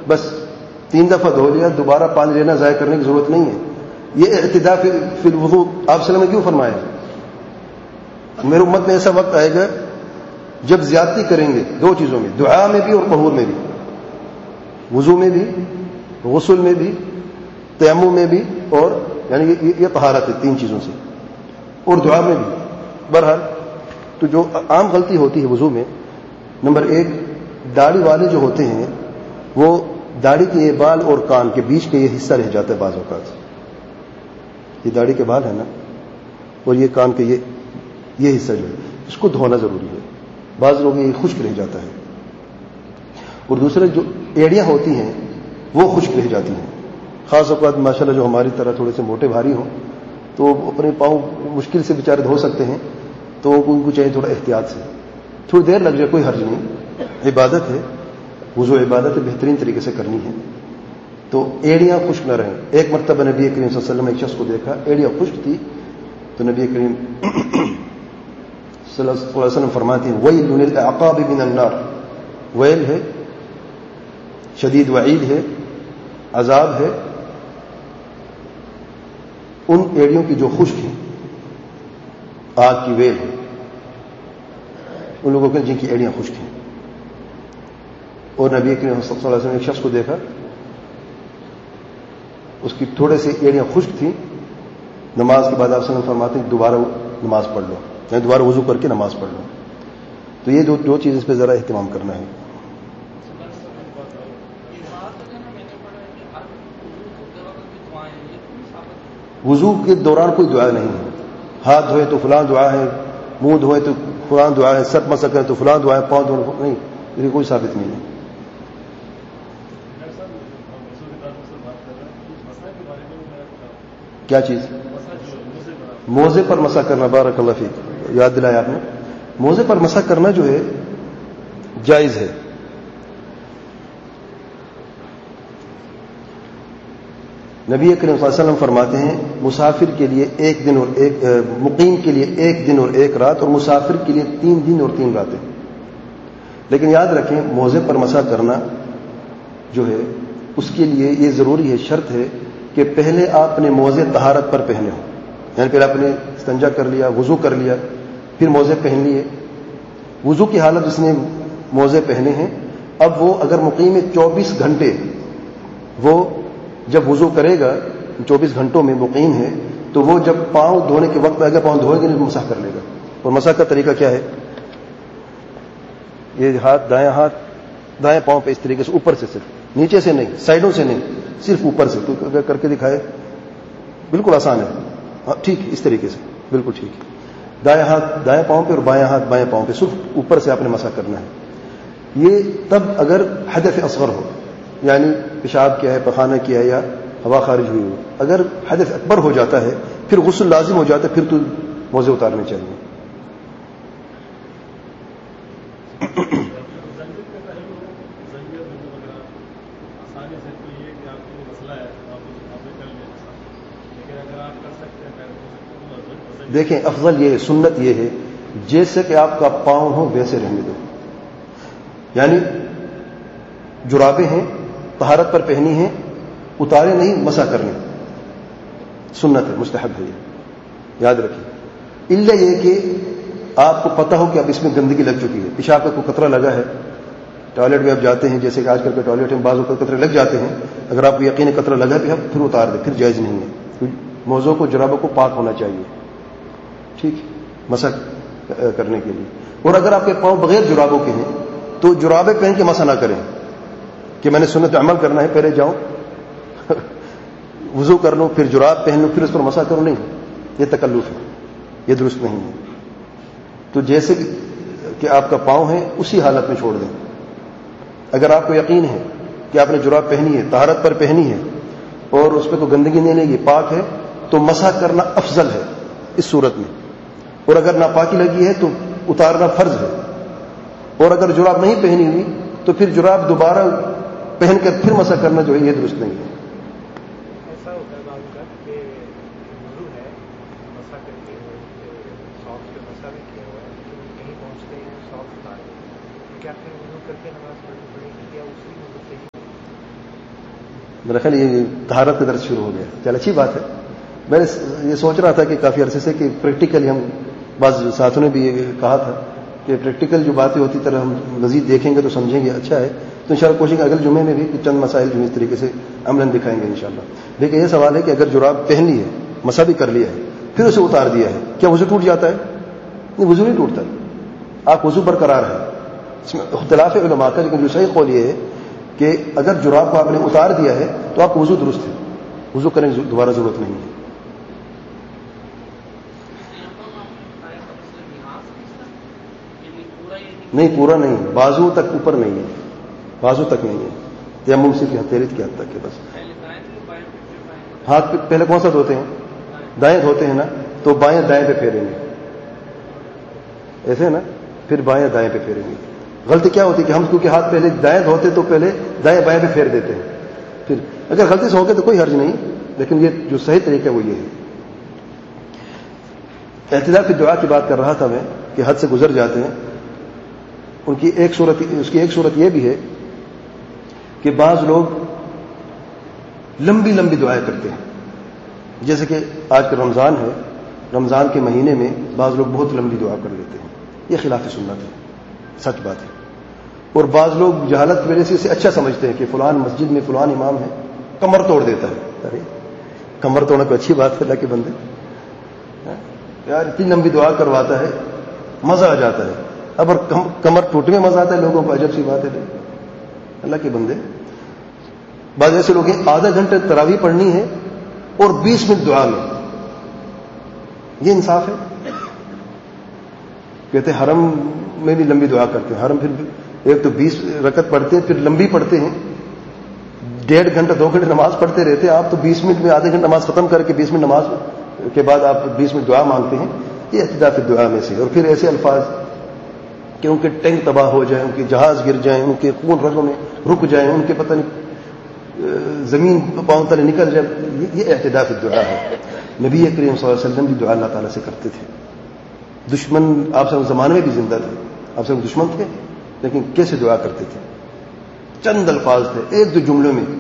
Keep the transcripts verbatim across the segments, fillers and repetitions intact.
بس تین دفعہ دھو لیا، دوبارہ پانی لینا ضائع کرنے کی ضرورت نہیں ہے. یہ اعتداء فی الوضوء آپ صلی اللہ علیہ وسلم نے کیوں فرمایا؟ میرے امت میں ایسا وقت آئے گا جب زیادتی کریں گے دو چیزوں میں، دعا میں بھی اور طہور میں بھی، وضو میں بھی، غسل میں بھی، تیمم میں بھی، اور یعنی یہ طہارت ہے تین چیزوں سے، اور دعا میں بھی. بہرحال تو جو عام غلطی ہوتی ہے وضو میں، نمبر ایک، داڑھی والے جو ہوتے ہیں وہ داڑھی کے یہ بال اور کان کے بیچ کے یہ حصہ رہ جاتا ہے بعض اوقات. یہ داڑھی کے بال ہے نا، اور یہ کان کے یہ یہ حصہ جو ہے اس کو دھونا ضروری ہے. بعض لوگ یہ خشک رہ جاتا ہے. اور دوسرے جو ایڑیاں ہوتی ہیں وہ خشک رہ جاتی ہیں. خاص اوقات ماشاءاللہ جو ہماری طرح تھوڑے سے موٹے بھاری ہوں تو اپنے پاؤں مشکل سے بیچارے دھو سکتے ہیں، تو ان کو چاہیے تھوڑا احتیاط سے، تھوڑی دیر لگ جائے کوئی حرج نہیں. عبادت ہے، وضو عبادت ہے، بہترین طریقے سے کرنی ہے. تو ایڑیاں خشک نہ رہیں. ایک مرتبہ نبی کریم صلی اللہ علیہ وسلم ایک شخص کو دیکھا ایڑیاں خشک تھی، تو نبی کریم صلی اللہ علیہ وسلم فرماتے ہیں ویل للأعقاب من النار، ویل ہے، شدید وعید ہے، عذاب ہے ان ایڑیوں کی جو خشک ہیں، آگ کی ویل ہے ان لوگوں کے جن کی ایڑیاں خشک ہیں. اور نبی کریم صلی اللہ علیہ وسلم نے ایک شخص کو دیکھا اس کی تھوڑے سے ایڑیاں خشک تھیں. نماز کے بعد آپ صلی اللہ علیہ وسلم فرماتے ہیں دوبارہ نماز پڑھ لو، یعنی دوبارہ وضو کر کے نماز پڑھ لو. تو یہ دو دو چیز اس پہ ذرا اہتمام کرنا ہے. وضو کے دوران کوئی دعا نہیں ہے. ہاتھ دھوئے تو فلاں دعا ہے، منہ دھوئے تو فلاں دعا ہے، سر مسح کریں تو فلاں دعا ہے، پاؤں دھوئے نہیں، یہ کوئی ثابت نہیں ہے. کیا چیز؟ موزے پر مسح کرنا. بارک اللہ فیک، یاد دلایا آپ نے. موزے پر مسح کرنا جو ہے جائز ہے. نبی کریم صلی اللہ علیہ وسلم فرماتے ہیں مسافر کے لیے ایک دن اور ایک مقیم کے لیے ایک دن اور ایک رات، اور مسافر کے لیے تین دن اور تین راتیں. لیکن یاد رکھیں موزے پر مسح کرنا جو ہے اس کے لیے یہ ضروری ہے، شرط ہے کہ پہلے آپ نے موزے طہارت پر پہنے ہوں. یعنی پھر آپ نے استنجا کر لیا، وضو کر لیا، پھر موزے پہن لیے. وضو کی حالت جس نے موزے پہنے ہیں، اب وہ اگر مقیم چوبیس گھنٹے وہ جب وضو کرے گا، چوبیس گھنٹوں میں مقیم ہے، تو وہ جب پاؤں دھونے کے وقت آئے گا پاؤں دھوئے گا نہیں، مسح کر لے گا. اور مسح کا طریقہ کیا ہے؟ یہ ہاتھ دائیں ہاتھ دائیں پاؤں پہ اس طریقے سے اوپر سے، صرف نیچے سے نہیں، سائڈوں سے نہیں، صرف اوپر سے. تو اگر کر کے دکھائے، بالکل آسان ہے. ہاں ٹھیک ہے، اس طریقے سے بالکل ٹھیک ہے. دائیں ہاتھ دائیں پاؤں پہ اور بائیں ہاتھ بائیں پاؤں پہ، صرف اوپر سے آپ نے مسح کرنا ہے. یہ تب اگر حدث اصغر ہو، یعنی پیشاب کیا ہے، پخانہ کیا ہے، یا ہوا خارج ہوئی ہو. اگر حدث اکبر ہو جاتا ہے پھر غسل لازم ہو جاتا ہے، پھر تو موزے اتارنے چاہیے. دیکھیں افضل یہ ہے، سنت یہ ہے جیسے کہ آپ کا پاؤں ہو ویسے رہنے دو. یعنی جرابیں ہیں، طہارت پر پہنی ہیں، اتارے نہیں، مسح کرنے. سنت ہے، مستحب ہے. یہ یاد رکھیے. الا یہ کہ آپ کو پتہ ہو کہ اب اس میں گندگی لگ چکی ہے، پیشاب کا کوئی قطرہ لگا ہے، ٹوائلٹ میں آپ جاتے ہیں، جیسے کہ آج کل کے ٹوائلٹ میں بعض اوقات قطرے لگ جاتے ہیں، اگر آپ کو یقین قطرہ لگا بھی ہے پھر اتار دیں، پھر جائز نہیں ہے. موزوں کو جرابوں کو پاک ہونا چاہیے، ٹھیک، مسح کرنے کے لیے. اور اگر آپ کے پاؤں بغیر جرابوں کے ہیں تو جرابیں پہن کے مسح نہ کریں کہ میں نے سنت عمل کرنا ہے، پہلے جاؤں وضو کر لوں، پھر جراب پہن لوں، پھر اس پر مسح کروں. نہیں، یہ تکلف ہے، یہ درست نہیں ہے. تو جیسے کہ آپ کا پاؤں ہے اسی حالت میں چھوڑ دیں. اگر آپ کو یقین ہے کہ آپ نے جراب پہنی ہے، طہارت پر پہنی ہے، اور اس پہ کوئی گندگی نہیں لگی، پاک ہے، تو مسح کرنا افضل ہے اس صورت میں. اور اگر ناپاکی لگی ہے تو اتارنا فرض ہے. اور اگر جراب نہیں پہنی ہوئی تو پھر جراب دوبارہ پہن کر پھر مسح کرنا جو ہے یہ درست نہیں ہے. ایسا ہوتا ہے بعض کا کہ وضو ہے، مسح کر کے ساکس پہ مسح بھی کیا ہوا ہے، لیکن کہیں پہنچتے ہیں ساکس اتارے، کیا پھر وضو کر کے نماز پڑھنی پڑے گی یا اسی وضو سے ہی؟ میرا خیال یہ طہارت کا درس شروع ہو گیا. چل اچھی بات ہے. میں نے یہ سوچ رہا تھا کہ کافی عرصے سے کہ پریکٹیکلی ہم بعض ساتھوں نے بھی یہ کہا تھا کہ پریکٹیکل جو باتیں ہوتی طرح ہم مزید دیکھیں گے تو سمجھیں گے. اچھا ہے. تو انشاءاللہ کوشش کریں اگلے جمعے میں بھی چند مسائل جو اس طریقے سے عملاً دکھائیں گے انشاءاللہ. لیکن یہ سوال ہے کہ اگر جراب پہن لی ہے, مسا بھی کر لیا ہے, پھر اسے اتار دیا ہے, کیا وضو ٹوٹ جاتا ہے؟ نہیں, وضو نہیں ٹوٹتا. آپ وضو برقرار ہے. اس میں اختلاف علماء کا, لیکن جو صحیح قول یہ ہے کہ اگر جراب کو آپ نے اتار دیا ہے تو آپ کو وضو درست ہے, وضو کرنے کی دوبارہ ضرورت نہیں ہے. نہیں, پورا نہیں, بازو تک اوپر نہیں ہے, بازو تک نہیں ہے. تیمم صرف ہتھیلی کی حد تک ہے بس. ہاتھ پہلے کون سا دھوتے ہیں؟ دائیں دھوتے ہیں نا, تو بائیں دائیں پہ پھیریں گے, ایسے ہے نا, پھر بائیں دائیں پہ پھیریں گے. غلطی کیا ہوتی ہے کہ ہم کیونکہ ہاتھ پہلے دائیں دھوتے تو پہلے دائیں بائیں پہ پھیر دیتے ہیں. پھر اگر غلطی سے ہو گئے تو کوئی حرج نہیں, لیکن یہ جو صحیح طریقہ ہے وہ یہ ہے. اعتدال کی دعا کی بات کر رہا تھا میں کہ حد سے گزر جاتے ہیں. ان کی ایک صورت, اس کی ایک صورت یہ بھی ہے کہ بعض لوگ لمبی لمبی دعائیں کرتے ہیں. جیسے کہ آج کا رمضان ہے, رمضان کے مہینے میں بعض لوگ بہت لمبی دعا کر لیتے ہیں. یہ خلاف سنت ہے, سچ بات ہے. اور بعض لوگ جہالت کی وجہ سے اسے اچھا سمجھتے ہیں کہ فلان مسجد میں فلان امام ہے, کمر توڑ دیتا ہے. ارے کمر توڑنا کوئی اچھی بات ہے اللہ کے بندے؟ یار اتنی لمبی دعا کرواتا ہے, مزہ آ جاتا ہے. اب اور کمر ٹوٹنے میں مزہ آتا ہے لوگوں کو, عجب سی بات ہے اللہ کے بندے. بعض ایسے لوگ ہیں آدھا گھنٹے تراویح پڑھنی ہے اور بیس منٹ دعا میں. یہ انصاف ہے؟ کہتے ہیں حرم میں بھی لمبی دعا کرتے ہیں. حرم پھر ایک تو بیس رکعت پڑھتے ہیں, پھر لمبی پڑھتے ہیں, ڈیڑھ گھنٹہ دو گھنٹے نماز پڑھتے رہتے ہیں. آپ تو بیس منٹ میں آدھے گھنٹے نماز ختم کر کے بیس منٹ نماز کے بعد آپ بیس منٹ دعا مانگتے ہیں. یہ اعتدال فی دعا میں سے. اور پھر ایسے الفاظ کہ ان کے ٹینک تباہ ہو جائیں, ان کے جہاز گر جائیں, ان کے خون رگوں میں رک جائیں, ان کے پتہ نہیں زمین پاؤں تلے نکل جائے. یہ اعتدال فی دعا ہے. نبی کریم صلی اللہ علیہ وسلم بھی دعا اللہ تعالیٰ سے کرتے تھے. دشمن آپ سے زمانے میں بھی زندہ تھے, آپ سے دشمن تھے, لیکن کیسے دعا کرتے تھے؟ چند الفاظ تھے, ایک دو جملوں میں.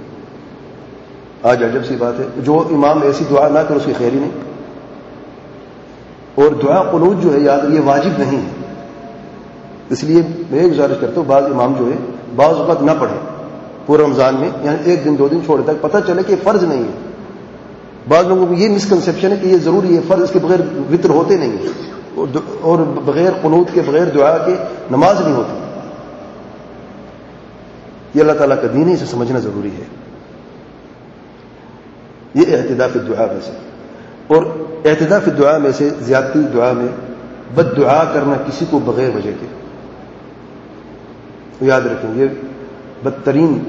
آج عجب سی بات ہے, جو امام ایسی دعا نہ کرے اس کی خیر ہی نہیں. اور دعا قنوت جو ہے یاد, یہ واجب نہیں ہے. اس لیے میں یہ گزارش کرتا ہوں بعض امام جو ہے بعض اوقات نہ پڑھیں پورے رمضان میں, یعنی ایک دن دو دن چھوڑ تک, پتہ چلے کہ یہ فرض نہیں ہے. بعض لوگوں کو یہ مسکنسیپشن ہے کہ یہ ضروری ہے, فرض, اس کے بغیر وطر ہوتے نہیں ہیں, اور بغیر قنوت کے بغیر دعا کے نماز نہیں ہوتی. یہ اللہ تعالیٰ کا دین ہے, اسے سمجھنا ضروری ہے. یہ اعتدال فی دعا میں سے. اور اعتدال فی دعا میں سے زیادتی دعا میں بد دعا کرنا کسی کو بغیر وجہ کے. یاد رکھیں یہ بدترین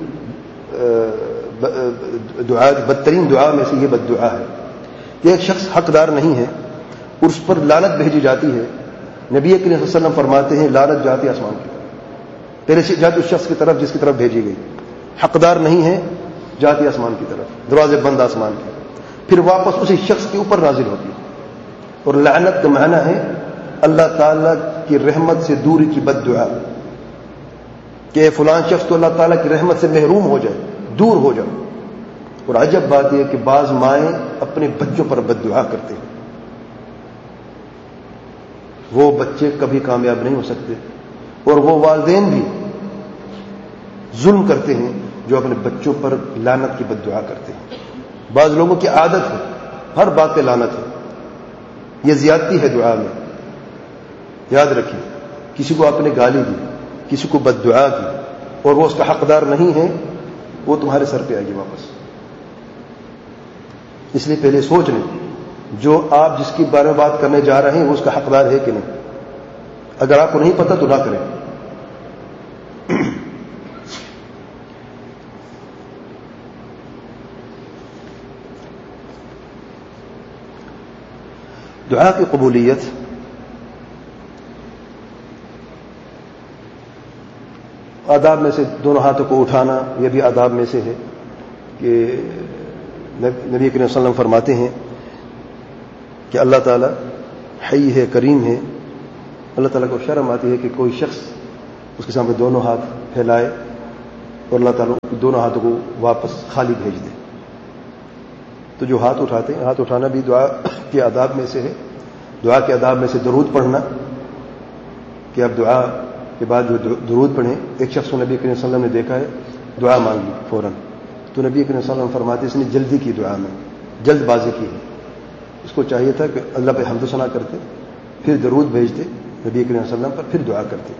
دعا, بدترین دعا میں سے یہ بد دعا ہے کہ ایک شخص حقدار نہیں ہے اور اس پر لعنت بھیجی جاتی ہے. نبی کریم صلی اللہ علیہ وسلم فرماتے ہیں لعنت جاتی ہے آسمان کی طرف, پہلے سے جاتی اس شخص کی طرف جس کی طرف بھیجی گئی. حقدار نہیں ہے, جاتی آسمان کی طرف, دروازے بند آسمان کے, پھر واپس اسی شخص کے اوپر نازل ہوتی ہے. اور لعنت کا معنی ہے اللہ تعالیٰ کی رحمت سے دوری کی بد دعا, کہ فلان شخص تو اللہ تعالیٰ کی رحمت سے محروم ہو جائے, دور ہو جائے. اور عجب بات یہ کہ بعض مائیں اپنے بچوں پر بد دعا کرتے ہیں. وہ بچے کبھی کامیاب نہیں ہو سکتے, اور وہ والدین بھی ظلم کرتے ہیں جو اپنے بچوں پر لعنت کی بد دعا کرتے ہیں. بعض لوگوں کی عادت ہے ہر بات پہ لعنت ہے. یہ زیادتی ہے دعا میں. یاد رکھیے, کسی کو آپ نے گالی دی, کسی کو بد دعا کی, اور وہ اس کا حقدار نہیں ہے, وہ تمہارے سر پہ آئے گی واپس. اس لیے پہلے سوچ لیں جو آپ جس کی بارے میں بات کرنے جا رہے ہیں وہ اس کا حقدار ہے کہ نہیں. اگر آپ کو نہیں پتہ تو نہ کریں. دعا کی قبولیت آداب میں سے دونوں ہاتھوں کو اٹھانا, یہ بھی آداب میں سے ہے کہ نبی کریم صلی اللہ علیہ وسلم فرماتے ہیں کہ اللہ تعالیٰ حی ہے, کریم ہے. اللہ تعالیٰ کو شرم آتی ہے کہ کوئی شخص اس کے سامنے دونوں ہاتھ پھیلائے اور اللہ تعالیٰ دونوں ہاتھوں کو واپس خالی بھیج دے. تو جو ہاتھ اٹھاتے ہیں, ہاتھ اٹھانا بھی دعا کے آداب میں سے ہے. دعا کے آداب میں سے درود پڑھنا, کہ آپ دعا کے بعد جو درود پڑھیں. ایک شخص کو نبی کریم صلی اللہ علیہ وسلم نے دیکھا ہے دعا مانگی فوراً, تو نبی کریم صلی اللہ علیہ وسلم فرماتے اس نے جلدی کی, دعا میں جلد بازی کی ہے. اس کو چاہیے تھا کہ اللہ پہ حمد و ثنا کرتے, پھر درود بھیجتے نبی کریم صلی اللہ علیہ وسلم پر, پھر دعا کرتے.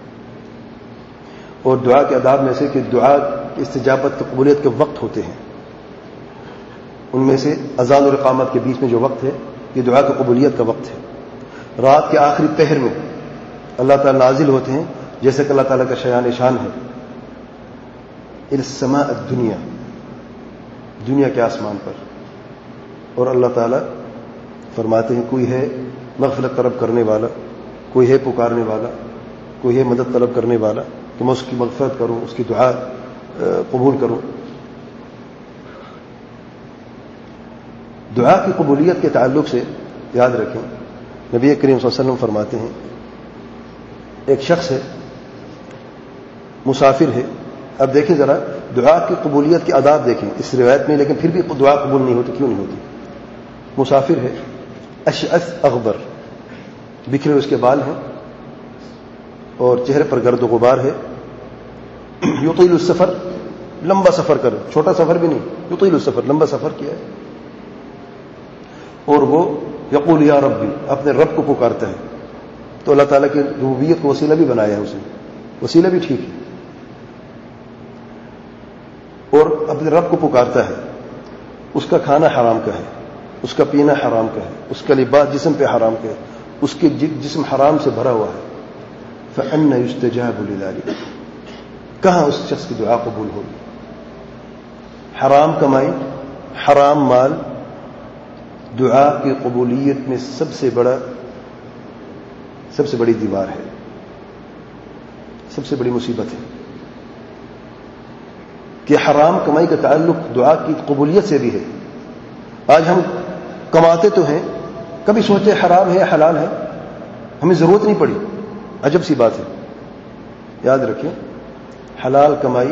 اور دعا کے آداب میں سے کہ دعا کی استجابت کی قبولیت کے وقت ہوتے ہیں, ان میں سے اذان اور اقامت کے بیچ میں جو وقت ہے یہ دعا کی قبولیت کا وقت ہے. رات کے آخری پہر میں اللہ تعالیٰ نازل ہوتے ہیں, جیسے کہ اللہ تعالیٰ کا شیان شان ہے السماء الدنیا, دنیا کے آسمان پر, اور اللہ تعالیٰ فرماتے ہیں کوئی ہے مغفرت طلب کرنے والا, کوئی ہے پکارنے والا, کوئی ہے مدد طلب کرنے والا, تو میں اس کی مغفرت کروں, اس کی دعا قبول کروں. دعا کی قبولیت کے تعلق سے یاد رکھیں نبی کریم صلی اللہ علیہ وسلم فرماتے ہیں ایک شخص ہے مسافر ہے. اب دیکھیں ذرا دعا کی قبولیت کے آداب دیکھیں اس روایت میں, لیکن پھر بھی دعا قبول نہیں ہوتی. کیوں نہیں ہوتی؟ مسافر ہے, اشعث اغبر, بکھرے اس کے بال ہیں اور چہرے پر گرد و غبار ہے. یطیل السفر, لمبا سفر کر, چھوٹا سفر بھی نہیں, یطیل السفر, لمبا سفر کیا ہے. اور وہ یقول یا ربی, اپنے رب کو پکارتا ہے. تو اللہ تعالیٰ کی ربوبیت کو وسیلہ بھی بنایا ہے, اسے وسیلہ بھی ٹھیک ہے, اور اپنے رب کو پکارتا ہے. اس کا کھانا حرام کا ہے, اس کا پینا حرام کا ہے, اس کا لباس جسم پہ حرام کا ہے, اس کے جسم حرام سے بھرا ہوا ہے. فأنى يستجاب لذلك, کہاں اس شخص کی دعا قبول ہوگی؟ حرام کمائی, حرام مال دعا کی قبولیت میں سب سے بڑا سب سے بڑی دیوار ہے, سب سے بڑی مصیبت ہے. کہ حرام کمائی کا تعلق دعا کی قبولیت سے بھی ہے. آج ہم کماتے تو ہیں, کبھی سوچتے حرام ہے حلال ہے, ہمیں ضرورت نہیں پڑی. عجب سی بات ہے. یاد رکھیں حلال کمائی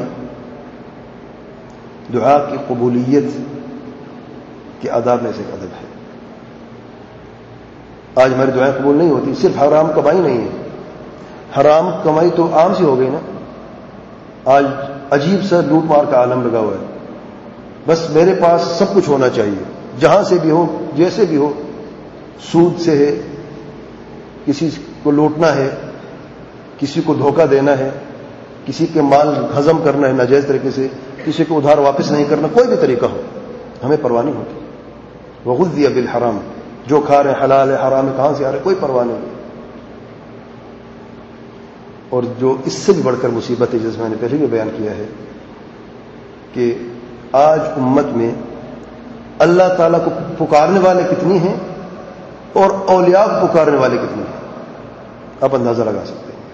دعا کی قبولیت کے آداب میں سے ایک ادب ہے. آج ہماری دعائیں قبول نہیں ہوتی, صرف حرام کمائی نہیں ہے. حرام کمائی تو عام سی ہو گئی نا. آج عجیب سا لوٹ مار کا عالم لگا ہوا ہے. بس میرے پاس سب کچھ ہونا چاہیے, جہاں سے بھی ہو, جیسے بھی ہو. سود سے ہے, کسی کو لوٹنا ہے, کسی کو دھوکہ دینا ہے, کسی کے مال ہضم کرنا ہے ناجائز طریقے سے, کسی کو ادھار واپس نہیں کرنا, کوئی بھی طریقہ ہو, ہمیں پرواہ نہیں ہوتی. وغذی بالحرام, جو کھا رہے ہیں حلال ہے حرام ہے, کہاں سے آ رہے, کوئی پرواہ نہیں. اور جو اس سے بھی بڑھ کر مصیبت ہے, جیسے میں نے پہلے بھی بیان کیا ہے, کہ آج امت میں اللہ تعالیٰ کو پکارنے والے کتنی ہیں اور اولیاء کو پکارنے والے کتنے ہیں, آپ اندازہ لگا سکتے ہیں.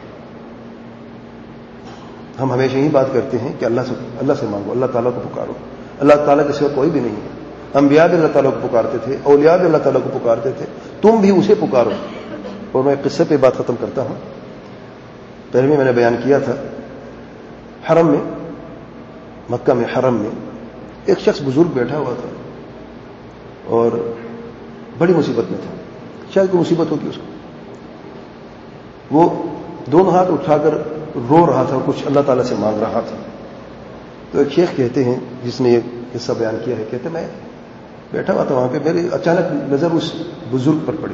ہم ہمیشہ یہی بات کرتے ہیں کہ اللہ سے اللہ سے مانگو, اللہ تعالیٰ کو پکارو. اللہ تعالیٰ کے سوا کوئی بھی نہیں ہے. انبیاء بھی اللہ تعالیٰ کو پکارتے تھے, اولیاء بھی اللہ تعالیٰ کو پکارتے تھے, تم بھی اسے پکارو. اور میں قصے پہ بات ختم کرتا ہوں. پہلے میں میں نے بیان کیا تھا, حرم میں, مکہ میں حرم میں ایک شخص بزرگ بیٹھا ہوا تھا اور بڑی مصیبت میں تھا. شاید کوئی مصیبت ہوگی اس کو. وہ دونوں ہاتھ اٹھا کر رو رہا تھا, کچھ اللہ تعالیٰ سے مانگ رہا تھا. تو ایک شیخ کہتے ہیں, جس نے یہ قصہ بیان کیا ہے, کہتے میں بیٹھا ہوا تھا وہاں پہ, میری اچانک نظر اس بزرگ پر پڑی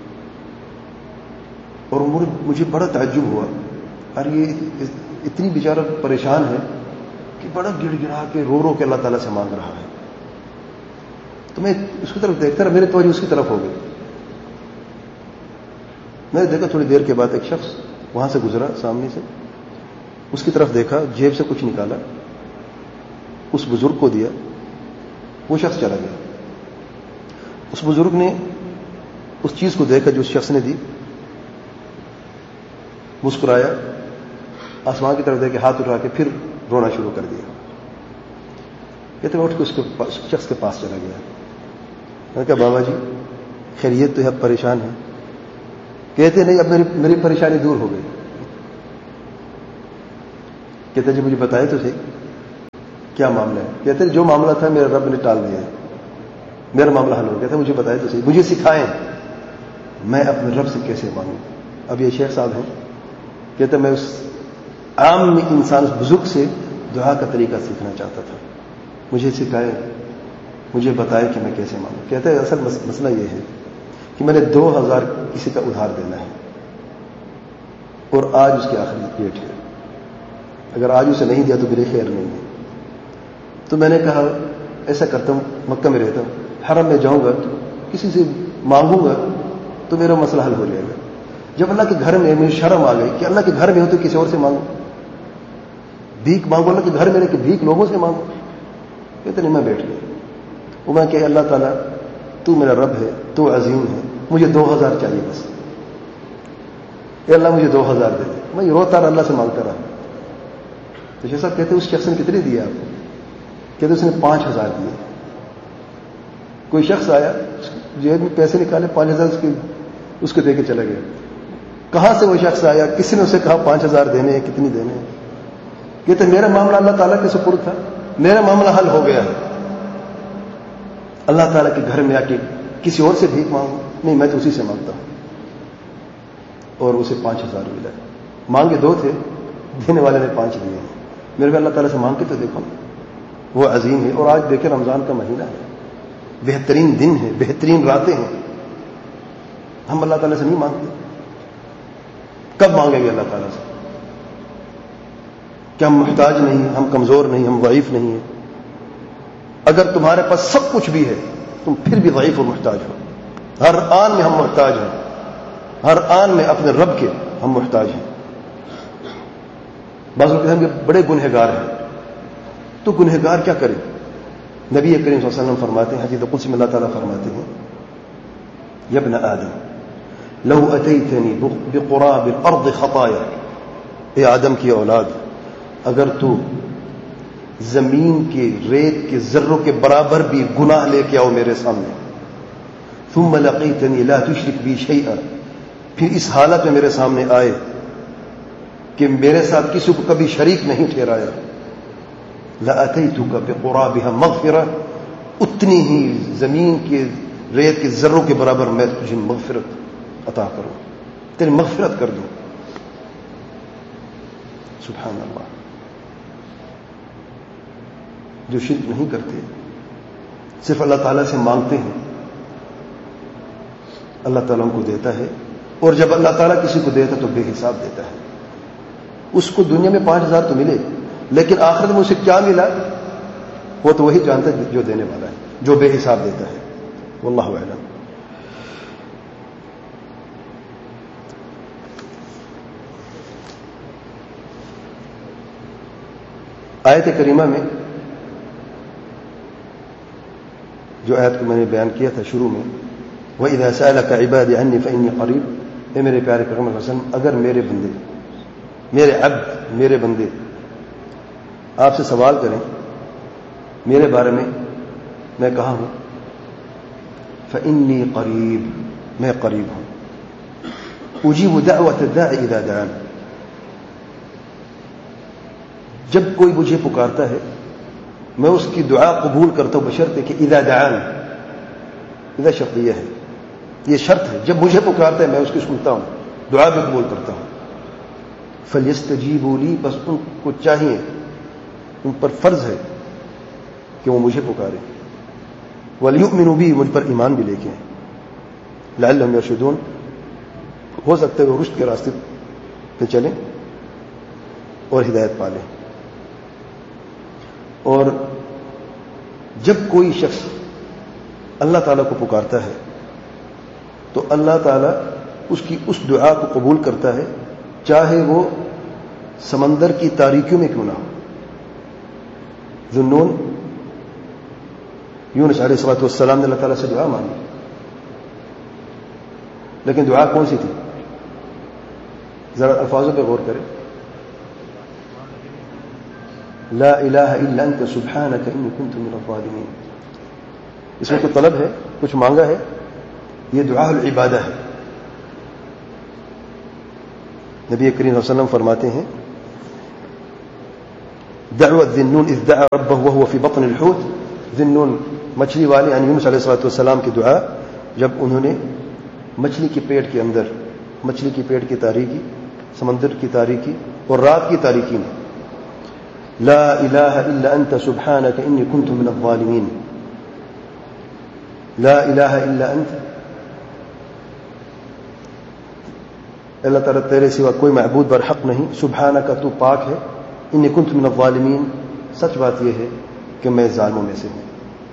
اور مجھے بڑا تعجب ہوا. اور یہ اتنی بیچارہ پریشان ہے کہ بڑا گڑ گڑا کے رو رو کے اللہ تعالیٰ سے مانگ رہا ہے. تو میں اس کی طرف دیکھتا رہا, میرے توجہ اس کی طرف ہو گئی. میں نے دیکھا تھوڑی دیر کے بعد ایک شخص وہاں سے گزرا سامنے سے, اس کی طرف دیکھا, جیب سے کچھ نکالا, اس بزرگ کو دیا, وہ شخص چلا گیا. اس بزرگ نے اس چیز کو دیکھا جو اس شخص نے دی, مسکرایا, آسمان کی طرف دیکھ کے ہاتھ اٹھا کے پھر رونا شروع کر دیا. کہتے میں اٹھ کے اس کے پاس, شخص کے پاس چلا گیا. میں نے کہا بابا جی خیریت تو ہے, اب پریشان ہے؟ کہتے نہیں, اب میری میری پریشانی دور ہو گئی. کہتے جی مجھے بتائے تو صحیح کیا معاملہ ہے. کہتے جو معاملہ تھا میرے رب نے ٹال دیا ہے, میرا معاملہ حل ہو گیا. کہتے مجھے بتائے تو صحیح, مجھے سکھائیں میں اپنے رب سے کیسے مانگوں. اب یہ شیخ صاحب ہیں, کہتے میں اس عام انسان اس بزرگ سے دعا کا طریقہ سیکھنا چاہتا تھا, مجھے سکھائے, مجھے بتائے کہ میں کیسے مانگوں. کہتے ہیں اصل مسئلہ یہ ہے کہ میں نے دو ہزار کسی کا ادھار دینا ہے اور آج اس کی آخری ڈیٹ ہے, اگر آج اسے نہیں دیا تو میرے خیر نہیں ہے. تو میں نے کہا ایسا کرتا ہوں, مکہ میں رہتا ہوں, حرم میں جاؤں گا تو کسی سے مانگوں گا تو میرا مسئلہ حل ہو جائے گا. جب اللہ کے گھر میں مجھے شرم آ گئی کہ اللہ کے گھر میں ہو تو کسی اور سے مانگو, بھیک مانگو, اللہ کے گھر میں رہ کے بھیک لوگوں سے مانگو. کہتے نہیں, میں بیٹھ گیا. وہ میں کہ اللہ تعالیٰ تو میرا رب ہے, تو عظیم ہے, مجھے دو ہزار چاہیے بس. اے اللہ مجھے دو ہزار دے دے. میں یہ روتا رہا, اللہ سے مانگتا رہا. تو شیخ صاحب کہتے اس شخص نے کتنے دیے آپ کو؟ کہتے اس نے پانچ ہزار دیے. کوئی شخص آیا, جیب میں پیسے نکالے, پانچ ہزار اس کے اس کو دے کے چلا گیا. کہاں سے وہ شخص آیا, کسی نے اسے کہا پانچ ہزار دینے ہیں, کتنی دینے ہیں؟ کہتے میرا معاملہ اللہ تعالیٰ کے سپرد تھا, میرا معاملہ حل ہو گیا. اللہ تعالیٰ کے گھر میں آ کے کسی اور سے بھیک مانگوں نہیں, میں تو اسی سے مانگتا ہوں. اور اسے پانچ ہزار ملا. مانگے دو تھے, دینے والے نے پانچ دیے. میرے کو اللہ تعالیٰ سے مانگ کے تو دیکھو, وہ عظیم ہے. اور آج دیکھیں رمضان کا مہینہ ہے, بہترین دن ہے, بہترین راتیں ہیں, ہم اللہ تعالیٰ سے نہیں مانگتے. کب مانگیں گے اللہ تعالیٰ سے؟ کہ ہم محتاج نہیں, ہم کمزور نہیں, ہم ضعیف نہیں ہیں. اگر تمہارے پاس سب کچھ بھی ہے تم پھر بھی ضعیف اور محتاج ہو. ہر آن میں ہم محتاج ہیں, ہر آن میں اپنے رب کے ہم محتاج ہیں. بعض لوگ کہتے ہیں کہ بڑے گنہگار ہیں, تو گنہگار کیا کرے؟ نبی کریم صلی اللہ علیہ وسلم فرماتے ہیں, حدیث قدسی میں اللہ تعالیٰ فرماتے ہیں, یا ابن آدم لو اتیتنی بقراب الارض خطایا, اے آدم کی اولاد, اگر تو زمین کے ریت کے ذروں کے برابر بھی گناہ لے کے آؤ میرے سامنے, ثم لقیتنی لا تشرک بی شیئا, پھر اس حالت میں میرے سامنے آئے کہ میرے ساتھ کسی کو کبھی شریک نہیں ٹھہرایا, لاتیتک بقرابها مغفرہ, اتنی ہی زمین کے ریت کے ذروں کے برابر میں تجھے مغفرت عطا کروں, تیری مغفرت کر دوں. سبحان اللہ. جو شرک نہیں کرتے, صرف اللہ تعالیٰ سے مانگتے ہیں, اللہ تعالیٰ ان کو دیتا ہے. اور جب اللہ تعالیٰ کسی کو دیتا تو بے حساب دیتا ہے. اس کو دنیا میں پانچ ہزار تو ملے, لیکن آخرت میں اسے کیا ملا وہ تو وہی جانتا ہے جو دینے والا ہے, جو بے حساب دیتا ہے. واللہ اعلم. آیت کریمہ میں جو آیت کو میں نے بیان کیا تھا شروع میں, وَإِذَا سَأَلَكَ عِبَادِي عَنِّي فَإِنِّي قَرِيبٌ, اے میرے پیارے پیغمبر صلی اللہ علیہ وسلم, اگر میرے بندے, میرے عبد, میرے بندے آپ سے سوال کریں میرے بارے میں, میں کہاں ہوں, فَإِنِّي قَرِيب, میں قریب ہوں. أُجِيبُ دَعْوَةَ الدَّاعِ إِذَا دَعَانِ, جب کوئی مجھے پکارتا ہے میں اس کی دعا قبول کرتا ہوں, بشرط کہ اذا دعان, اذا شرطیہ ہے, یہ شرط ہے, جب مجھے پکارتا ہے میں اس کی سنتا ہوں, دعا بھی قبول کرتا ہوں. فلیستجیبوا لی, بس ان کو چاہیے, ان پر فرض ہے کہ وہ مجھے پکارے, ولیؤمنوا بی, مجھ پر ایمان بھی لے کے, لعلہم یرشدون, ہو سکتا ہے وہ رشد کے راستے پہ چلیں اور ہدایت پالیں. اور جب کوئی شخص اللہ تعالیٰ کو پکارتا ہے تو اللہ تعالیٰ اس کی اس دعا کو قبول کرتا ہے, چاہے وہ سمندر کی تاریکیوں میں کیوں نہ ہو. ذنون یونس علیہ الصلوۃ والسلام نے اللہ تعالیٰ سے دعا مانگی, لیکن دعا کون سی تھی؟ ذرا الفاظوں پہ غور کریں. لا الہ الا انت سبحانک انی کنت من الظالمین. اس میں کوئی طلب ہے, کچھ مانگا ہے, یہ دعا العبادہ ہے. نبی کریم صلی اللہ علیہ وسلم فرماتے ہیں دعوت ذنون اذ دعا ربه وهو في بطن الحوت. ذنون مچھلی والے یعنی یونس علیہ الصلوۃ والسلام کی دعا جب انہوں نے مچھلی کے پیٹ کے اندر مچھلی کی پیٹ کی تاریکی, سمندر کی تاریکی اور رات کی تاریکی میں لا الہ الا انت سبحانک انی کنت من الظالمین, لا الہ الا انت, اللہ تعالیٰ تیرے سوا کوئی معبود برحق نہیں, سبحانک تو پاک ہے, انی کنت من الظالمین سچ بات یہ ہے کہ میں ظالموں میں سے ہوں.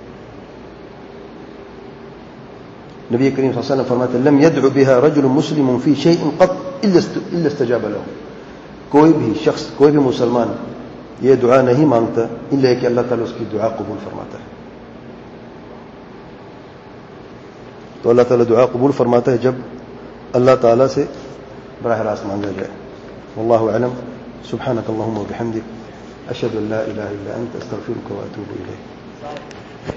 نبی کریم صلی اللہ علیہ وسلم فرماتے ہیں لم يدع بها رجل مسلم في شيء قط الا استجاب له. کوئی بھی شخص کوئی بھی مسلمان یہ دعا نہیں مانگتا الا کہ اللہ تعالیٰ اس کی دعا قبول فرماتا ہے. تو اللہ تعالیٰ دعا قبول فرماتا ہے جب اللہ تعالیٰ سے براہ راست مانگا جائے. واللہ اعلم. سبحانک اللہم وبحمدک اشہد ان لا الہ الا انت استغفرک واتوب الیک.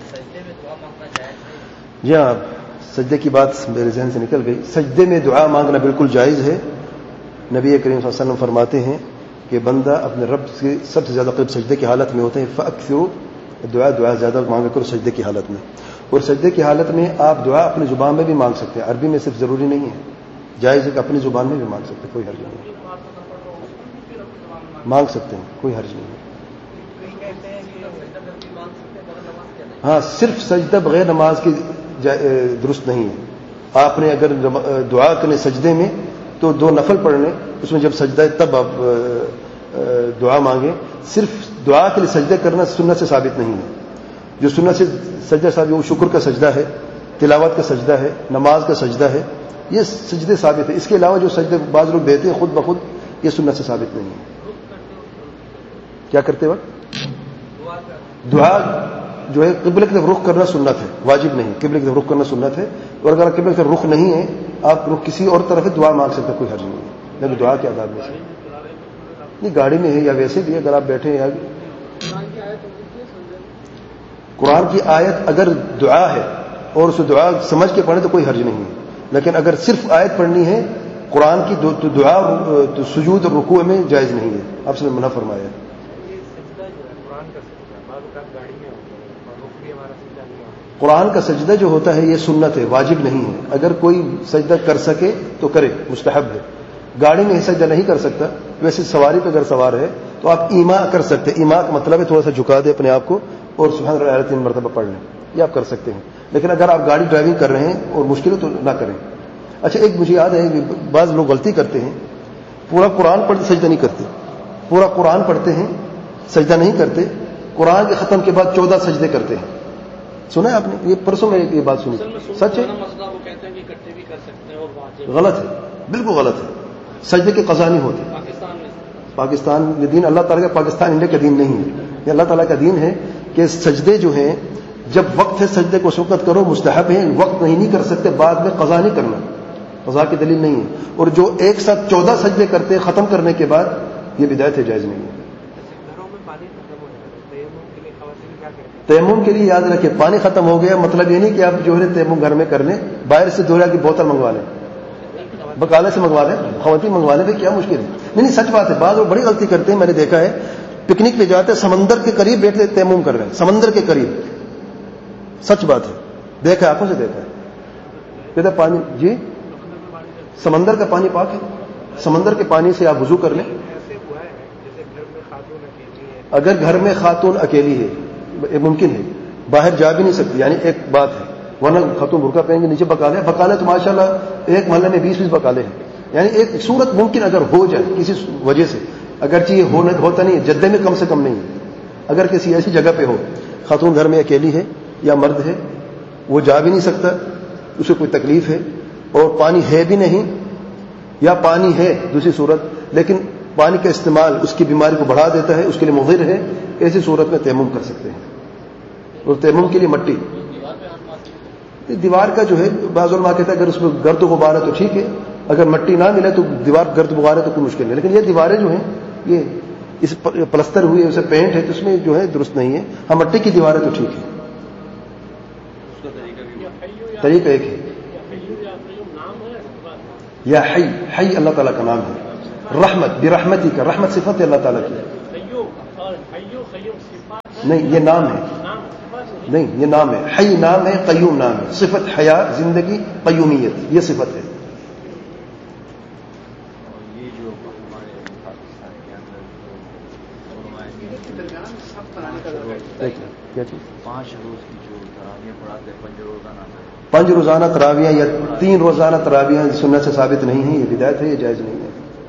جی ہاں, سجدے کی بات میرے ذہن سے نکل گئی. سجدے میں دعا مانگنا بالکل جائز ہے. نبی کریم صلی اللہ علیہ وسلم فرماتے ہیں کہ بندہ اپنے رب سے سب سے زیادہ قریب سجدے کی حالت میں ہوتے ہیں. فاکثروا دعا دعا زیادہ مانگا کرو سجدے کی حالت میں. اور سجدے کی حالت میں آپ دعا اپنی زبان میں بھی مانگ سکتے ہیں, عربی میں صرف ضروری نہیں ہے, جائز ہے کہ اپنی زبان میں بھی مانگ سکتے ہیں, کوئی حرج نہیں ہے, مانگ سکتے ہیں, کوئی حرج نہیں ہے. ہاں, صرف سجدہ بغیر نماز کی درست نہیں ہے. آپ نے اگر دعا کرنے سجدے میں تو دو نفل پڑھنے, اس میں جب سجدہ تب آپ دعا مانگیں. صرف دعا کے لیے سجدے کرنا سنت سے ثابت نہیں ہے. جو سنت سے سجدہ ثابت وہ شکر کا سجدہ ہے, تلاوت کا سجدہ ہے, نماز کا سجدہ ہے, یہ سجدے ثابت ہے. اس کے علاوہ جو سجدے بعض لوگ دیتے ہیں خود بخود, یہ سنت سے ثابت نہیں ہے. کیا کرتے وقت دعا جو ہے قبلہ کی طرف رخ کرنا سنت ہے, واجب نہیں. قبلہ کی طرف رخ کرنا سنت ہے, اور اگر قبلہ کی طرف رخ نہیں ہے آپ رخ کسی اور طرف دعا مانگ سکتے, کوئی حرج نہیں ہے. لیکن دعا کے آداب میں سے نہیں, گاڑی میں ہے یا ویسے بھی اگر آپ بیٹھے ہیں, قرآن کی آیت اگر دعا ہے اور اس دعا سمجھ کے پڑھیں تو کوئی حرج نہیں ہے. لیکن اگر صرف آیت پڑھنی ہے قرآن کی تو دعا تو سجود اور رکوع میں جائز نہیں ہے, آپ سے منع فرمایا. قرآن کا سجدہ جو ہوتا ہے یہ سنت ہے, واجب نہیں ہے. اگر کوئی سجدہ کر سکے تو کرے, مستحب ہے. گاڑی میں سجدہ نہیں کر سکتا, ویسے سواری پہ اگر سوار ہے تو آپ ایما کر سکتے. ایما کا مطلب ہے تھوڑا سا جھکا دے اپنے آپ کو اور سبحان اللہ تین مرتبہ پڑھ لیں, یہ آپ کر سکتے ہیں. لیکن اگر آپ گاڑی ڈرائیونگ کر رہے ہیں اور مشکل ہے تو نہ کریں. اچھا, ایک مجھے یاد ہے بعض لوگ غلطی کرتے ہیں, پورا قرآن پڑھتے سجدہ نہیں کرتے. پورا قرآن پڑھتے ہیں سجدہ نہیں کرتے, قرآن کے ختم کے بعد چودہ سجدے کرتے ہیں. سنا ہے آپ نے؟ یہ پرسوں میں یہ بات سنی, سچ ہے؟ غلط ہے, بالکل غلط ہے. سجدے کی قضا نہیں ہوتی. پاکستان یہ دین اللہ تعالیٰ کا, پاکستان انڈیا کا دین نہیں ہے. یہ اللہ تعالیٰ کا دین ہے کہ سجدے جو ہیں جب وقت ہے سجدے کو سقط کرو, مستحب ہے. وقت نہیں نہیں کر سکتے, بعد میں قضا نہیں کرنا, قضا کی دلیل نہیں ہے. اور جو ایک ساتھ چودہ سجدے کرتے ہیں ختم کرنے کے بعد, یہ بدعت ہے, جائز نہیں ہے. تیمم کے لیے یاد رکھیں پانی ختم ہو گیا مطلب یہ نہیں کہ آپ جو ہے تیمم گھر میں کر لیں, باہر سے دورہ کی بوتل منگوا لیں, بکالے سے منگوا لیں, خواتین منگوا لیں, کیا مشکل ہے؟ نہیں نہیں, سچ بات ہے. بعض لوگ بڑی غلطی کرتے ہیں, میں نے دیکھا ہے. پکنک پہ جاتے ہیں, سمندر کے قریب بیٹھتے تیمم کر رہے ہیں, سمندر کے قریب. سچ بات ہے, دیکھا ہے, آنکھوں سے دیکھا ہے. کہتے پانی, جی سمندر کا پانی پاک ہے, سمندر کے پانی سے آپ وضو کر لیں. اگر گھر میں خاتون اکیلی ہے ممکن ہے, باہر جا بھی نہیں سکتی, یعنی ایک بات ہے, ورنہ خاتون برقع پہن کے نیچے بکالے بکالے تو ماشاءاللہ ایک محلے میں بیس بیس بکالے ہیں. یعنی ایک صورت ممکن اگر ہو جائے کسی وجہ سے, اگرچہ یہ ہوتا نہیں ہے, جدے میں کم سے کم نہیں ہے, اگر کسی ایسی جگہ پہ ہو خاتون گھر میں اکیلی ہے یا مرد ہے, وہ جا بھی نہیں سکتا, اسے کوئی تکلیف ہے, اور پانی ہے بھی نہیں, یا پانی ہے دوسری صورت لیکن پانی کا استعمال اس کی بیماری کو بڑھا دیتا ہے, اس کے لیے مضر ہے, ایسی صورت میں تیمم کر سکتے ہیں. اور تیمم کے لیے مٹی, دیوار کا جو ہے بعض علماء کہتا ہے اگر اس میں گرد و غبار ہے تو ٹھیک ہے, اگر مٹی نہ ملے تو دیوار گرد غبار ہے تو کوئی مشکل نہیں. لیکن یہ دیواریں جو ہیں یہ اس پلستر ہوئی ہے, اسے پینٹ ہے, تو اس میں جو ہے درست نہیں ہے. ہاں مٹی کی دیواریں تو ٹھیک ہے, طریقہ ایک ہے. یا حی, حی اللہ تعالیٰ کا نام ہے. رحمت برحمتی کا, رحمت صفت ہے اللہ تعالیٰ کی. نہیں، یہ نام ہے، نہیں یہ نام ہے، حی نام ہے، قیوم نام ہے، صفت حیا زندگی، قیومیت یہ صفت ہے. یہ جو ہمارے پاکستان کے اندر کیا چیز پانچ روز کی جو تراویح پڑھاتے پنج روزانہ پنج روزانہ تراویاں یا تین روزانہ تراویاں سنت سے ثابت نہیں ہیں، یہ بدعت ہے، یہ جائز نہیں ہے.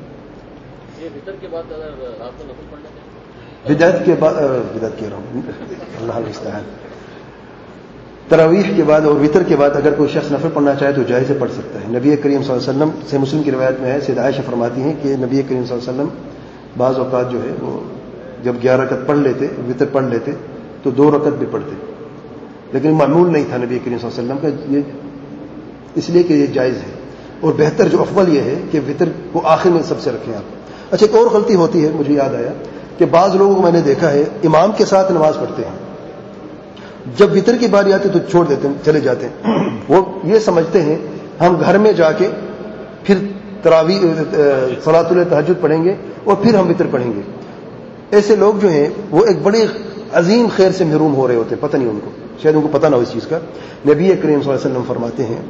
یہ وتر کے بعد اگر رات کو نفل پڑھنا چاہیے بدعت کے بعد بدعت کہہ رہا ہوں اللہ المستعان. تراویح کے بعد اور وتر کے بعد اگر کوئی شخص نفل پڑھنا چاہے تو جائز پڑھ سکتا ہے. نبی کریم صلی اللہ علیہ وسلم سے مسلم کی روایت میں ہے، سیدہ عائشہ فرماتی ہیں کہ نبی کریم صلی اللہ علیہ وسلم بعض اوقات جو ہے وہ جب گیارہ رکعت پڑھ لیتے، وتر پڑھ لیتے تو دو رکعت بھی پڑھتے، لیکن معمول نہیں تھا نبی کریم صلی اللہ علیہ وسلم کا، یہ اس لیے کہ یہ جائز ہے. اور بہتر جو افضل یہ ہے کہ وتر کو آخر میں سب سے رکھیں آپ. اچھا ایک اور غلطی ہوتی ہے، مجھے یاد آیا کہ بعض لوگوں کو میں نے دیکھا ہے امام کے ساتھ نماز پڑھتے ہیں، جب وتر کی باری آتی تو چھوڑ دیتے ہیں، چلے جاتے ہیں. وہ یہ سمجھتے ہیں ہم گھر میں جا کے پھر تراویح صلاۃ التہجد پڑھیں گے اور پھر ہم وتر پڑھیں گے. ایسے لوگ جو ہیں وہ ایک بڑے عظیم خیر سے محروم ہو رہے ہوتے ہیں، پتہ نہیں ان کو، شاید ان کو پتہ نہ ہو اس چیز کا. نبی کریم صلی اللہ علیہ وسلم فرماتے ہیں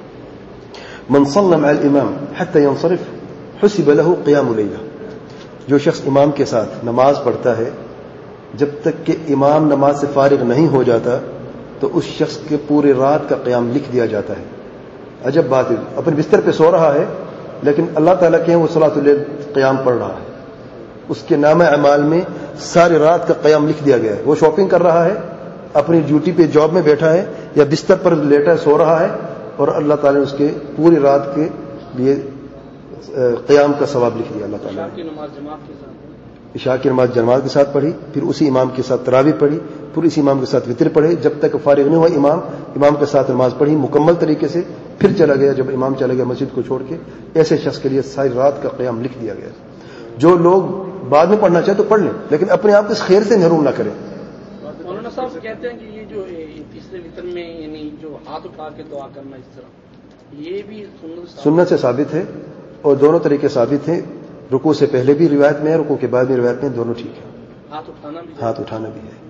من صلى مع الامام حتى ينصرف حسب له قيام ليلہ، جو شخص امام کے ساتھ نماز پڑھتا ہے جب تک کہ امام نماز سے فارغ نہیں ہو جاتا تو اس شخص کے پورے رات کا قیام لکھ دیا جاتا ہے. عجب بات ہے، اپنے بستر پہ سو رہا ہے لیکن اللہ تعالیٰ کے وہ صلاۃ اللیل قیام پڑھ رہا ہے، اس کے نامہ اعمال میں ساری رات کا قیام لکھ دیا گیا ہے. وہ شاپنگ کر رہا ہے، اپنی ڈیوٹی پہ جاب میں بیٹھا ہے یا بستر پر لیٹا ہے، سو رہا ہے، اور اللہ تعالیٰ نے اس کے پوری رات کے لیے قیام کا ثواب لکھ دیا. اللہ تعالیٰ نے عشاء کی نماز جماعت کے ساتھ پڑھی، پھر اسی امام کے ساتھ تراویح پڑھی، پھر اسی امام کے ساتھ وتر پڑھے جب تک فارغ نہیں ہوا امام، امام کے ساتھ نماز پڑھی مکمل طریقے سے، پھر چلا گیا جب امام چلا گیا مسجد کو چھوڑ کے. ایسے شخص کے لیے ساری رات کا قیام لکھ دیا گیا. جو لوگ بعد میں پڑھنا چاہے تو پڑھ لیں لیکن اپنے آپ کو اس خیر سے محروم نہ کریں. مولانا صاحب کہتے ہیں کہ یہ جو تیسرے وتر میں یعنی جو ہاتھ اٹھا کے دعا کرنا اس طرح یہ بھی سنت سے ثابت ہے اور دونوں طریقے ثابت ہیں. رکوع سے پہلے بھی روایت میں ہے، رکوع کے بعد بھی روایت میں، دونوں ٹھیک ہے. ہاتھ اٹھانا بھی ہاتھ اٹھانا بھی ہے.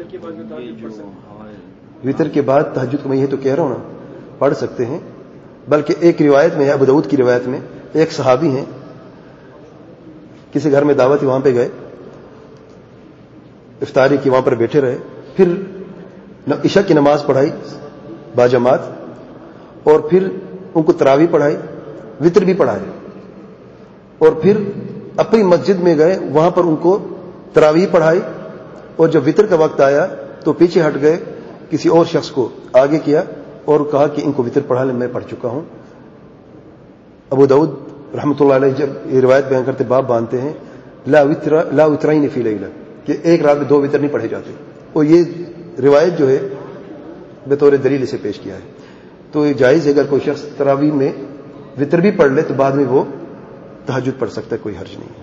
وتر کے بعد تہجد کو میں یہ تو کہہ رہا ہوں نا پڑھ سکتے ہیں، بلکہ ایک روایت میں ہے، ابو داؤد کی روایت میں، ایک صحابی ہیں کسی گھر میں دعوت وہاں پہ گئے، افطاری کی وہاں پر بیٹھے رہے، پھر عشاء کی نماز پڑھائی باجماعت اور پھر ان کو تراویح پڑھائی، وتر بھی پڑھائے، اور پھر اپنی مسجد میں گئے وہاں پر ان کو تراویح پڑھائی، اور جب وتر کا وقت آیا تو پیچھے ہٹ گئے، کسی اور شخص کو آگے کیا اور کہا کہ ان کو وتر پڑھا لیں، میں پڑھ چکا ہوں. ابو داؤد رحمۃ اللہ علیہ جب یہ روایت بیان کرتے باب باندھتے ہیں لا وتر لا وترین فی لیلہ، کہ ایک رات میں دو وتر نہیں پڑھے جاتے، اور یہ روایت جو ہے بطور دلیل اسے پیش کیا ہے. تو یہ جائز ہے اگر کوئی شخص تراویح میں وتر بھی پڑھ لے تو بعد میں وہ تہجد پڑھ سکتا ہے، کوئی حرج نہیں ہے.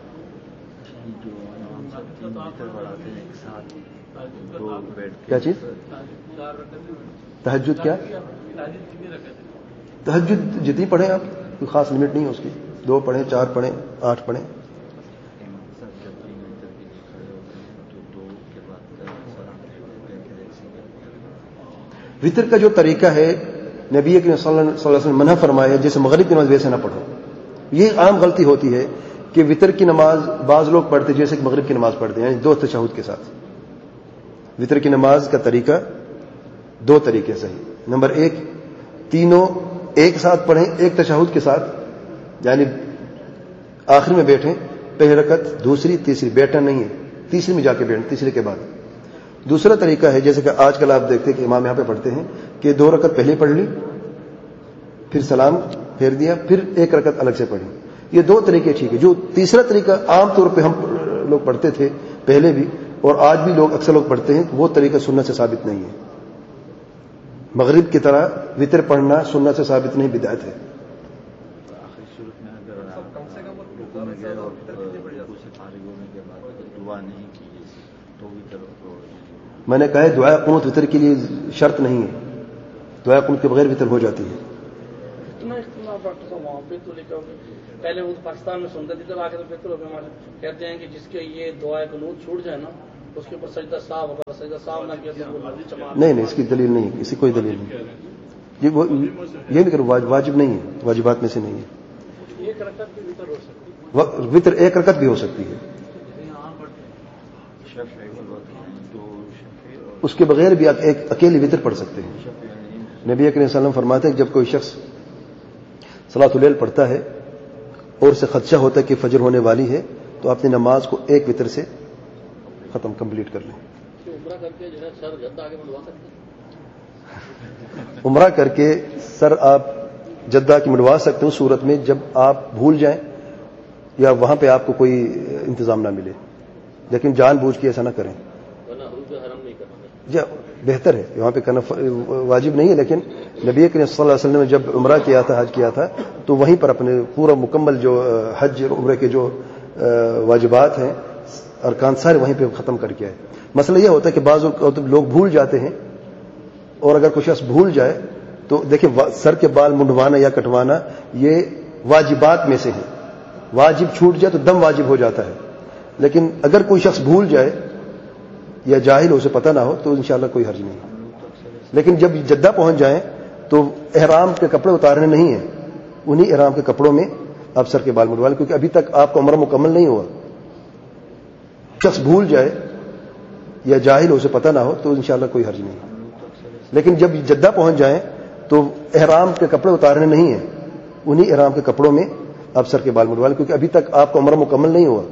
کیا چیز تہجد؟ کیا تہجد جتنی پڑھیں آپ، کوئی خاص لمٹ نہیں ہے اس کی، دو پڑھیں، چار پڑھیں، آٹھ پڑھیں. وتر کا جو طریقہ ہے نبی کریم صلی اللہ علیہ وسلم منع فرمایا جیسے مغرب کی نماز ویسے نہ پڑھو. یہ عام غلطی ہوتی ہے کہ وتر کی نماز بعض لوگ پڑھتے جیسے کہ مغرب کی نماز پڑھتے ہیں، یعنی دو تشہد کے ساتھ. وتر کی نماز کا طریقہ دو طریقے سے ہے. نمبر ایک، تینوں ایک ساتھ پڑھیں ایک تشہد کے ساتھ، یعنی آخر میں بیٹھیں، پہلی رکعت دوسری تیسری، بیٹھنا نہیں ہے، تیسری میں جا کے بیٹھیں تیسرے کے بعد. دوسرا طریقہ ہے جیسے کہ آج کل آپ دیکھتے ہیں کہ امام یہاں پہ پڑھتے ہیں کہ دو رکعت پہلے پڑھ لی، پھر سلام پھیر دیا، پھر ایک رکعت الگ سے پڑھی. یہ دو طریقے ٹھیک ہے. جو تیسرا طریقہ عام طور پہ ہم لوگ پڑھتے تھے پہلے بھی اور آج بھی لوگ اکثر لوگ پڑھتے ہیں، وہ طریقہ سنت سے ثابت نہیں ہے. مغرب کی طرح وتر پڑھنا سنت سے ثابت نہیں، بدعت ہے. میں نے کہا ہے دعا قنوت وتر کے لیے شرط نہیں ہے، دعا قنوت کے بغیر وتر ہو جاتی ہے. اتنا اختلاف ڈاکٹر صاحب وہاں پہ تو لکھا پہلے وہ پاکستان میں سنت ادھر آ کے تو بہتر ہو گیا. کہتے ہیں کہ جس کے یہ دعا قنوت چھوٹ جائے نا اس کے اوپر سجدہ صاحب ہوگا, سجدہ صاحب نہ کیا تو وہ جماعت نہیں نہیں اس کی دلیل نہیں, اس کی کوئی دلیل نہیں. یہ وہ یہ بھی کرو واجب نہیں ہے, واجبات میں سے نہیں ہے. ایک رکعت بھی وتر ہو سکتی ہے, وطر ایک رکعت بھی ہو سکتی ہے, اس کے بغیر بھی آپ ایک اکیلی وطر پڑھ سکتے ہیں. نبی کریم صلی اللہ علیہ وسلم فرماتے ہیں کہ جب کوئی شخص صلاۃ اللیل پڑھتا ہے اور اسے خدشہ ہوتا ہے کہ فجر ہونے والی ہے تو اپنی نماز کو ایک وطر سے ختم کمپلیٹ کر لیں. عمرہ کر کے جو ہے سر جدہ آگے بڑھوا سکتے ہیں, عمرہ کر کے سر آپ جدہ کی منڈوا سکتے ہیں اس صورت میں جب آپ بھول جائیں یا وہاں پہ آپ کو کوئی انتظام نہ ملے, لیکن جان بوجھ کے ایسا نہ کریں. ورنہ حروف حرم نہیں کرنا جی بہتر ہے, وہاں پہ کرنا واجب نہیں ہے, لیکن نبی کریم صلی اللہ علیہ وسلم نے جب عمرہ کیا تھا, حج کیا تھا, تو وہیں پر اپنے پورا مکمل جو حج اور عمرے کے جو واجبات ہیں ارکان سارے وہیں پہ ختم کر کے آئے. مسئلہ یہ ہوتا ہے کہ بعض لوگ بھول جاتے ہیں, اور اگر کوئی شخص بھول جائے تو دیکھیں سر کے بال منڈوانا یا کٹوانا یہ واجبات میں سے ہے. واجب چھوٹ جائے تو دم واجب ہو جاتا ہے, لیکن اگر کوئی شخص بھول جائے یا جاہل ہو, اسے پتہ نہ ہو, تو انشاءاللہ کوئی حرج نہیں. لیکن جب جدہ پہنچ جائیں تو احرام کے کپڑے اتارنے نہیں ہیں, انہی احرام کے کپڑوں میں آپ سر کے بال منڈوا لیں, کیونکہ ابھی تک آپ کا عمرہ مکمل نہیں ہوا. شخص بھول جائے یا جاہل ہو, اسے پتہ نہ ہو, تو انشاءاللہ کوئی حرج نہیں. لیکن جب جدہ پہنچ جائیں تو احرام کے کپڑے اتارنے نہیں ہیں, انہی احرام کے کپڑوں میں آپ سر کے بال منڈوا لیں, کیونکہ ابھی تک آپ کا عمرہ مکمل نہیں ہوا.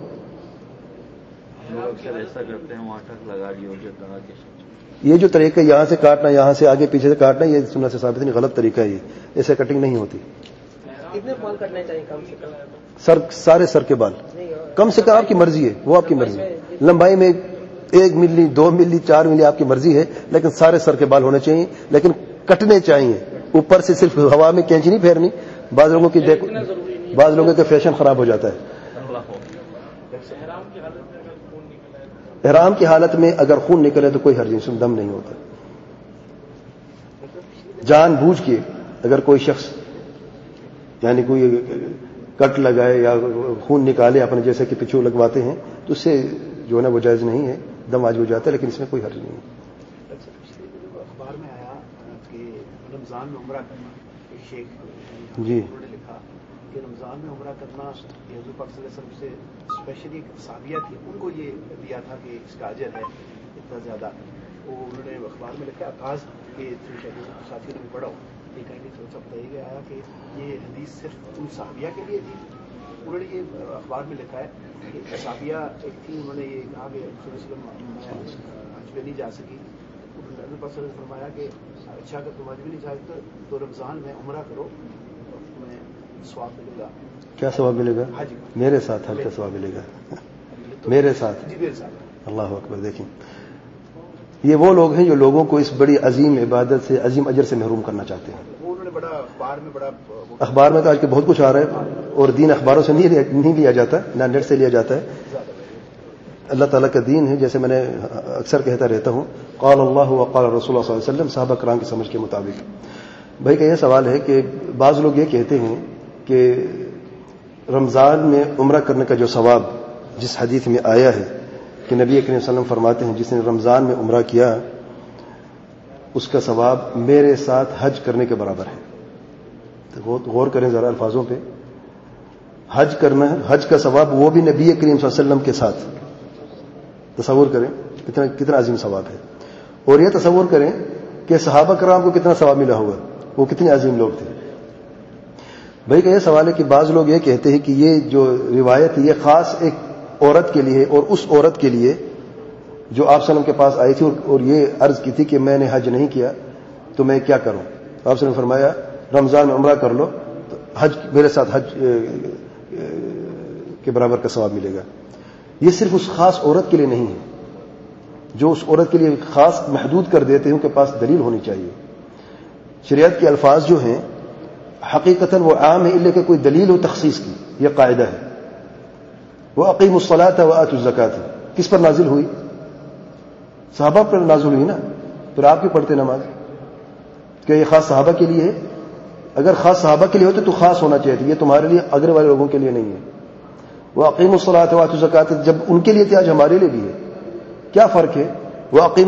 ایسا کرتے ہیں وہاں تک لگا لیو یہ جو طریقہ یہاں سے کاٹنا, یہاں سے آگے پیچھے سے کاٹنا, یہ سنت سے ثابت نہیں, غلط طریقہ ہے یہ, ایسے کٹنگ نہیں ہوتی. کتنے بال کٹنے چاہیے کم سے کم؟ سر سارے سر کے بال کم سے کم آپ کی مرضی ہے, وہ آپ کی مرضی ہے. لمبائی میں ایک ملی, دو ملی, چار ملی آپ کی مرضی ہے, لیکن سارے سر کے بال ہونے چاہیے, لیکن کٹنے چاہیے. اوپر سے صرف ہوا میں کینچی نہیں پھیرنی. بعض لوگوں کی دیکھو, بعض لوگوں کا فیشن خراب ہو جاتا ہے. احرام کی حالت میں اگر خون نکلے تو کوئی حرج نہیں, اس میں دم نہیں ہوتا. جان بوجھ کے اگر کوئی شخص یعنی کوئی کٹ لگائے یا خون نکالے اپنے جیسے کہ پچھو لگواتے ہیں, تو اس سے جو ہے نا وہ جائز نہیں ہے, دم واجب ہو جاتا ہے, لیکن اس میں کوئی حرج نہیں ہے. اخبار میں آیا کہ رمضان میں عمرہ کرنا, ایک شیخ جی انہوں نے لکھا کہ رمضان میں عمرہ کرنا یہ حضور پاک صلی اللہ علیہ وسلم سے اسپیشلی ایک صحابیہ تھی, ان کو یہ دیا تھا کہ اس کا اجر ہے اتنا زیادہ. وہ انہوں نے اخبار میں لکھا آغاز کے ساتھیوں نے پڑھا, یہ کہیں گے سوچا بتایا گیا آیا کہ یہ حدیث صرف ان صحابیہ کے لیے تھی. انہوں نے یہ اخبار میں لکھا ہے کہ صحابیہ ایک تھی, انہوں نے یہ کہا کہ رسول اللہ علیہ وسلم میں حج پہ نہیں جا سکی. حضور پاک صلی اللہ علیہ وسلم نے فرمایا کہ اچھا اگر تم حج بھی نہیں جا سکتے تو رمضان میں عمرہ کرو, تمہیں ثواب ملے گا. کیا ثواب ملے گا؟ حج میرے ساتھ حج کا ثواب ملے گا. میرے ساتھ جی میرے ساتھ. اللہ اکبر. دیکھیں یہ وہ لوگ ہیں جو لوگوں کو اس بڑی عظیم عبادت سے, عظیم اجر سے محروم کرنا چاہتے ہیں. وہ انہوں نے بڑا اخبار میں بڑا اخبار میں تو آج کے بہت کچھ آ رہا ہے, اور دین اخباروں سے نہیں لیا جاتا, نہ نیٹ سے لیا جاتا ہے. اللہ تعالیٰ کا دین ہے, جیسے میں نے اکثر کہتا رہتا ہوں, قال اللہ و قال رسول اللہ صلی اللہ علیہ وسلم, صحابہ کرام کی سمجھ کے مطابق. بھائی کا یہ سوال ہے کہ بعض لوگ یہ کہتے ہیں کہ رمضان میں عمرہ کرنے کا جو ثواب جس حدیث میں آیا ہے کہ نبی کریم صلی اللہ علیہ وسلم فرماتے ہیں جس نے رمضان میں عمرہ کیا اس کا ثواب میرے ساتھ حج کرنے کے برابر ہے. تو غور کریں ذرا الفاظوں پہ. حج کرنا, حج کا ثواب وہ بھی نبی کریم صلی اللہ علیہ وسلم کے ساتھ. تصور کریں کتنا کتنا عظیم ثواب ہے. اور یہ تصور کریں کہ صحابہ کرام کو کتنا ثواب ملا ہوگا, وہ کتنے عظیم لوگ تھے. بھائی کا یہ سوال ہے کہ بعض لوگ یہ کہتے ہیں کہ یہ جو روایت ہے یہ خاص ایک عورت کے لیے, اور اس عورت کے لیے جو آپ صلی اللہ علیہ وسلم کے پاس آئی تھی اور یہ عرض کی تھی کہ میں نے حج نہیں کیا تو میں کیا کروں. آپ صلی اللہ علیہ وسلم نے فرمایا رمضان میں عمرہ کر لو, تو حج میرے ساتھ حج کے برابر کا ثواب ملے گا. یہ صرف اس خاص عورت کے لیے نہیں ہے, جو اس عورت کے لیے خاص محدود کر دیتے ہیں ان کے پاس دلیل ہونی چاہیے. شریعت کے الفاظ جو ہیں حقیقتاً وہ عام ہے, اللہ کہ کوئی دلیل ہو تخصیص کی. یہ قاعدہ ہے. وہ اقیموا الصلاۃ وآتوا الزکاۃ کس پر نازل ہوئی؟ صحابہ پر نازل ہوئی نا. پھر آپ کیوں پڑھتے نماز؟ کیا یہ خاص صحابہ کے لیے ہے؟ اگر خاص صحابہ کے لیے ہوتے تو خاص ہونا چاہیے. یہ تمہارے لیے اگلے والے لوگوں کے لیے نہیں ہے. وہ اقیموا الصلاۃ وآتوا الزکاۃ جب ان کے لیے تھے آج ہمارے لیے بھی ہے. کیا فرق ہے؟ وہ عقیم